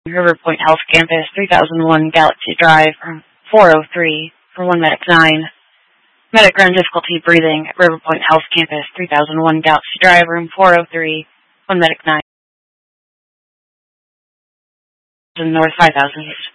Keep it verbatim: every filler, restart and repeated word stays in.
River Point Health Campus, three thousand one Galaxy Drive, room four oh three, for one Medic nine. Medic ground difficulty breathing at River Point Health Campus, three thousand one Galaxy Drive, room four oh three, one Medic nine. North five thousand.